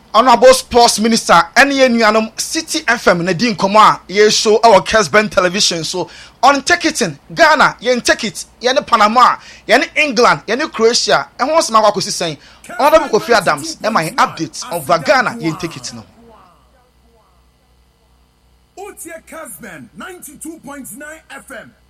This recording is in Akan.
Honorable Sports Minister any nuanom City FM na di nkomo a ye show our Kesben television so on ticketing Ghana yen ticket yen Panama yen England yen Croatia e ho sema kwakosi sen Honorable Kofi Adams e my updates of Ghana yen ticket no Otie Kesben 92.9 FM